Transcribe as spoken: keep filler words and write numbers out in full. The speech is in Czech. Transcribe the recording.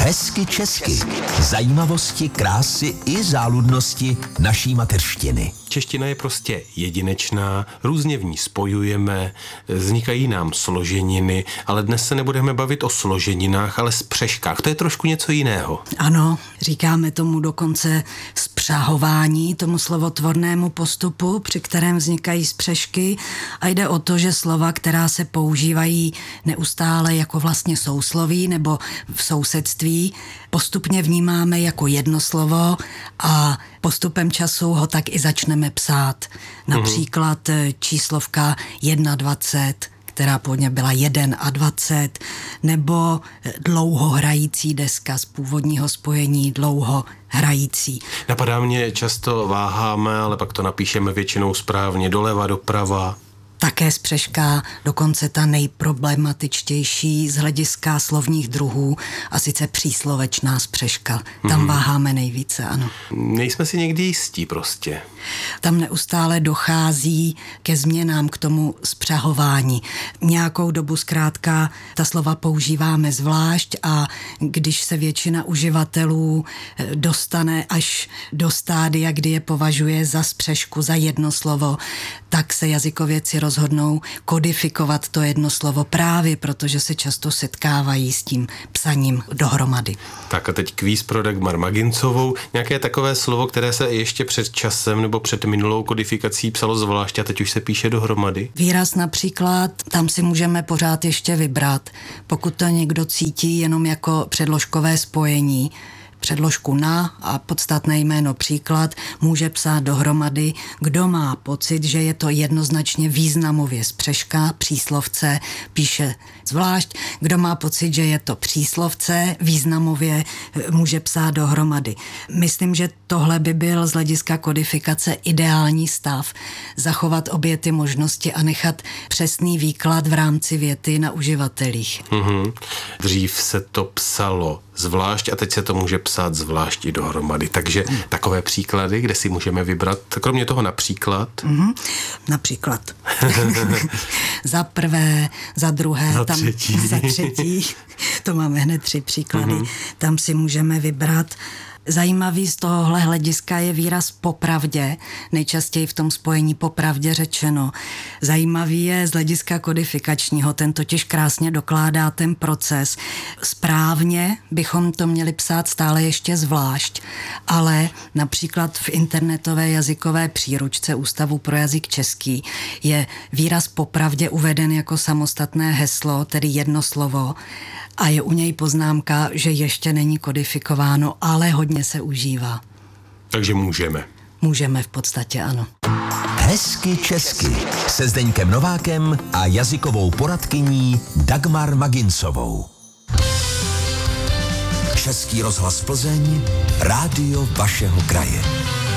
Hezky česky. Zajímavosti, krásy i záludnosti naší mateřštiny. Čeština je prostě jedinečná, různě v ní spojujeme, vznikají nám složeniny, ale dnes se nebudeme bavit o složeninách, ale spřeškách. To je trošku něco jiného. Ano, říkáme tomu dokonce spřahování, tomu slovotvornému postupu, při kterém vznikají spřešky, a jde o to, že slova, která se používají neustále jako vlastně sousloví nebo v sousedství, postupně vnímáme jako jedno slovo a postupem času ho tak i začneme psát. Například číslovka dvacet jedna, která původně byla jeden a dvacet, nebo dlouho hrající deska z původního spojení dlouho hrající. Napadá mě, často váháme, ale pak to napíšeme většinou správně, doleva, doprava. Také spřeška, dokonce ta nejproblematičtější z hlediska slovních druhů, a sice příslovečná spřeška. Tam hmm. váháme nejvíce, ano. Nejsme si někdy jistí prostě. Tam neustále dochází ke změnám, k tomu spřahování. Nějakou dobu zkrátka ta slova používáme zvlášť a když se většina uživatelů dostane až do stádia, kdy je považuje za spřešku, za jedno slovo, tak se jazykovědci rozhodnou kodifikovat to jedno slovo právě, protože se často setkávají s tím psaním dohromady. Tak a teď kvíz pro Dagmar Magincovou. Nějaké takové slovo, které se ještě před časem nebo před minulou kodifikací psalo zvlášť a teď už se píše dohromady? Výraz například, tam si můžeme pořád ještě vybrat, pokud to někdo cítí jenom jako předložkové spojení, předložku na a podstatné jméno příklad může psát dohromady. Kdo má pocit, že je to jednoznačně významově spřeška, příslovce, píše zvlášť. Kdo má pocit, že je to příslovce, významově, může psát dohromady. Myslím, že tohle by byl z hlediska kodifikace ideální stav. Zachovat obě ty možnosti a nechat přesný výklad v rámci věty na uživatelích. Mm-hmm. Dřív se to psalo zvlášť a teď se to může psát zvlášť i dohromady. Takže hmm. takové příklady, kde si můžeme vybrat, kromě toho například. Mm-hmm. Například. Za prvé, za druhé, za tam, třetí. za třetí. To máme hned tři příklady. Mm-hmm. Tam si můžeme vybrat. Zajímavý z tohohle hlediska je výraz popravdě, nejčastěji v tom spojení popravdě řečeno. Zajímavý je z hlediska kodifikačního, ten totiž krásně dokládá ten proces. Správně bychom to měli psát stále ještě zvlášť, ale například v internetové jazykové příručce Ústavu pro jazyk český je výraz popravdě uveden jako samostatné heslo, tedy jedno slovo, a je u něj poznámka, že ještě není kodifikováno, ale hodně se užívá. Takže můžeme. Můžeme v podstatě, ano. Hezky česky se Zdeňkem Novákem a jazykovou poradkyní Dagmar Magincovou. Český rozhlas Plzeň, rádio vašeho kraje.